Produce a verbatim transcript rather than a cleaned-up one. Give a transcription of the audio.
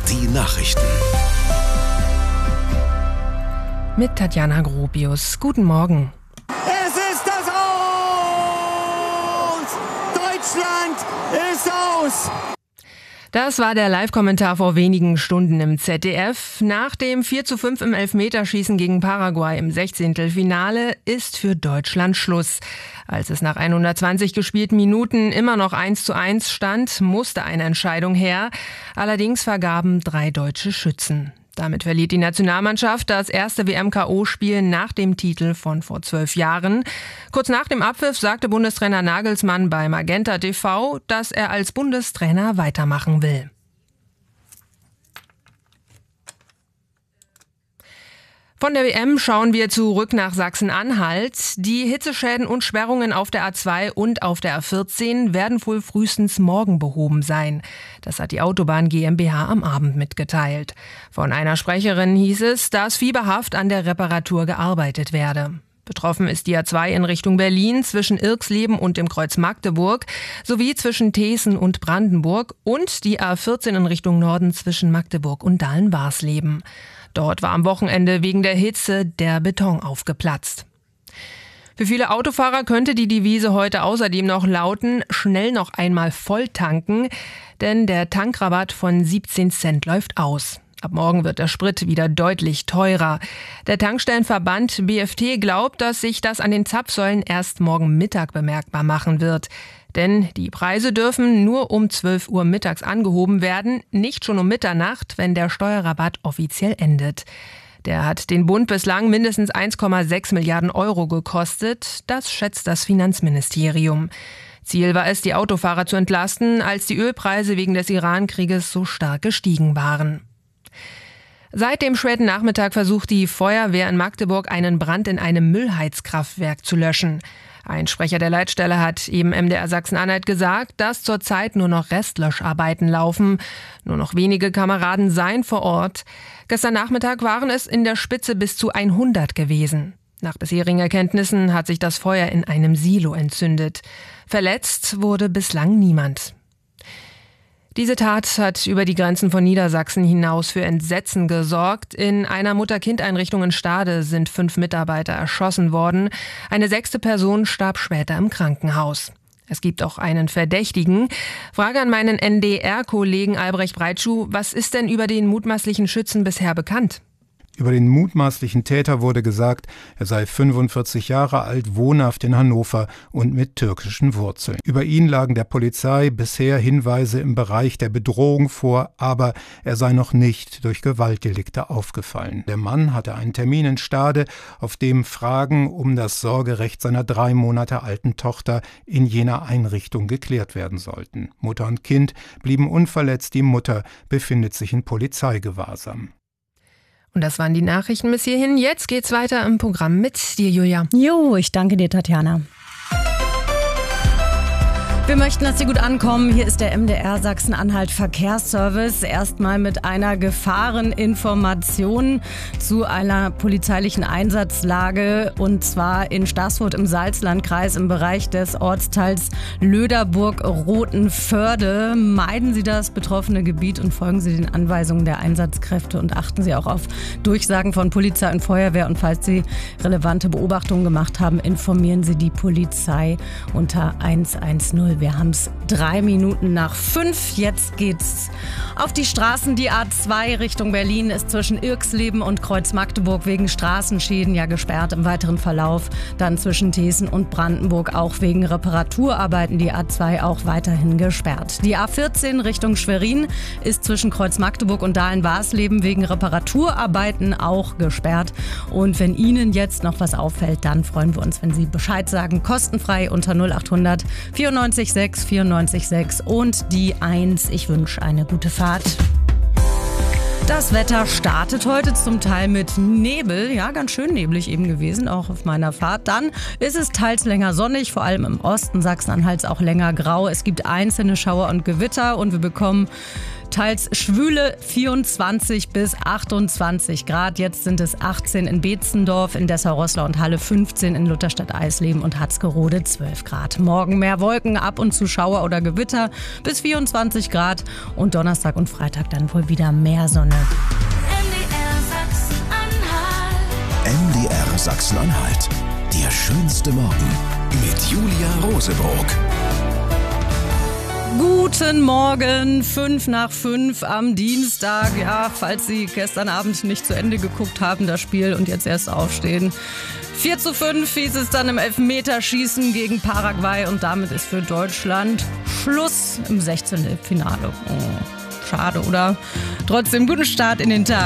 Die Nachrichten. Mit Tatjana Gropius. Guten Morgen. Es ist das Aus! Deutschland ist aus! Das war der Live-Kommentar vor wenigen Stunden im Z D F. Nach dem vier zu fünf im Elfmeterschießen gegen Paraguay im Sechzehntelfinale ist für Deutschland Schluss. Als es nach hundertzwanzig gespielten Minuten immer noch eins zu eins stand, musste eine Entscheidung her. Allerdings vergaben drei deutsche Schützen. Damit verliert die Nationalmannschaft das erste W M-K O-Spiel nach dem Titel von vor zwölf Jahren. Kurz nach dem Abpfiff sagte Bundestrainer Nagelsmann bei Magenta T V, dass er als Bundestrainer weitermachen will. Von der W M schauen wir zurück nach Sachsen-Anhalt. Die Hitzeschäden und Sperrungen auf der A zwei und auf der A vierzehn werden wohl frühestens morgen behoben sein. Das hat die Autobahn GmbH am Abend mitgeteilt. Von einer Sprecherin hieß es, dass fieberhaft an der Reparatur gearbeitet werde. Betroffen ist die A zwei in Richtung Berlin zwischen Irxleben und dem Kreuz Magdeburg sowie zwischen Teeßen und Brandenburg und die A vierzehn in Richtung Norden zwischen Magdeburg und Dahlen-Warsleben. Dort war am Wochenende wegen der Hitze der Beton aufgeplatzt. Für viele Autofahrer könnte die Devise heute außerdem noch lauten, schnell noch einmal voll tanken, denn der Tankrabatt von siebzehn Cent läuft aus. Ab morgen wird der Sprit wieder deutlich teurer. Der Tankstellenverband B F T glaubt, dass sich das an den Zapfsäulen erst morgen Mittag bemerkbar machen wird. Denn die Preise dürfen nur um zwölf Uhr mittags angehoben werden, nicht schon um Mitternacht, wenn der Steuerrabatt offiziell endet. Der hat den Bund bislang mindestens eins Komma sechs Milliarden Euro gekostet, das schätzt das Finanzministerium. Ziel war es, die Autofahrer zu entlasten, als die Ölpreise wegen des Iran-Krieges so stark gestiegen waren. Seit dem späten Nachmittag versucht die Feuerwehr in Magdeburg, einen Brand in einem Müllheizkraftwerk zu löschen. Ein Sprecher der Leitstelle hat eben M D R Sachsen-Anhalt gesagt, dass zurzeit nur noch Restlöscharbeiten laufen. Nur noch wenige Kameraden seien vor Ort. Gestern Nachmittag waren es in der Spitze bis zu hundert gewesen. Nach bisherigen Erkenntnissen hat sich das Feuer in einem Silo entzündet. Verletzt wurde bislang niemand. Diese Tat hat über die Grenzen von Niedersachsen hinaus für Entsetzen gesorgt. In einer Mutter-Kind-Einrichtung in Stade sind fünf Mitarbeiter erschossen worden. Eine sechste Person starb später im Krankenhaus. Es gibt auch einen Verdächtigen. Frage an meinen N D R-Kollegen Albrecht Breitschuh. Was ist denn über den mutmaßlichen Schützen bisher bekannt? Über den mutmaßlichen Täter wurde gesagt, er sei fünfundvierzig Jahre alt, wohnhaft in Hannover und mit türkischen Wurzeln. Über ihn lagen der Polizei bisher Hinweise im Bereich der Bedrohung vor, aber er sei noch nicht durch Gewaltdelikte aufgefallen. Der Mann hatte einen Termin in Stade, auf dem Fragen um das Sorgerecht seiner drei Monate alten Tochter in jener Einrichtung geklärt werden sollten. Mutter und Kind blieben unverletzt, die Mutter befindet sich in Polizeigewahrsam. Und das waren die Nachrichten bis hierhin. Jetzt geht's weiter im Programm mit dir, Julia. Jo, ich danke dir, Tatjana. Wir möchten, dass Sie gut ankommen. Hier ist der M D R Sachsen-Anhalt Verkehrsservice. Erstmal mit einer Gefahreninformation zu einer polizeilichen Einsatzlage. Und zwar in Staßfurt im Salzlandkreis im Bereich des Ortsteils Löderburg-Rothenförde. Meiden Sie das betroffene Gebiet und folgen Sie den Anweisungen der Einsatzkräfte und achten Sie auch auf Durchsagen von Polizei und Feuerwehr. Und falls Sie relevante Beobachtungen gemacht haben, informieren Sie die Polizei unter eins eins null. Wir haben es drei Minuten nach fünf. Jetzt geht's auf die Straßen. Die A zwei Richtung Berlin ist zwischen Irxleben und Kreuz Magdeburg wegen Straßenschäden ja gesperrt. Im weiteren Verlauf dann zwischen Teeßen und Brandenburg auch wegen Reparaturarbeiten die A zwei auch weiterhin gesperrt. Die A vierzehn Richtung Schwerin ist zwischen Kreuz Magdeburg und Dahlen-Warsleben wegen Reparaturarbeiten auch gesperrt. Und wenn Ihnen jetzt noch was auffällt, dann freuen wir uns, wenn Sie Bescheid sagen. Kostenfrei unter null acht hundert vierundneunzig sechs vierundneunzig sechs und die eins. Ich wünsche eine gute Fahrt. Das Wetter startet heute zum Teil mit Nebel, ja ganz schön neblig eben gewesen, auch auf meiner Fahrt. Dann ist es teils länger sonnig, vor allem im Osten Sachsen-Anhalts auch länger grau. Es gibt einzelne Schauer und Gewitter und wir bekommen teils schwüle vierundzwanzig bis achtundzwanzig Grad. Jetzt sind es achtzehn in Beetzendorf, in Dessau-Roßlau und Halle, fünfzehn in Lutherstadt-Eisleben und Hatzgerode, zwölf Grad. Morgen mehr Wolken, ab und zu Schauer oder Gewitter bis vierundzwanzig Grad und Donnerstag und Freitag dann wohl wieder mehr Sonne. M D R Sachsen-Anhalt. Der schönste Morgen mit Julia Rosebrock. Guten Morgen, fünf nach fünf am Dienstag. Ja, falls Sie gestern Abend nicht zu Ende geguckt haben, das Spiel, und jetzt erst aufstehen. vier zu fünf hieß es dann im Elfmeterschießen gegen Paraguay und damit ist für Deutschland Schluss im Sechzehntelfinale. Oh, schade, oder? Trotzdem guten Start in den Tag.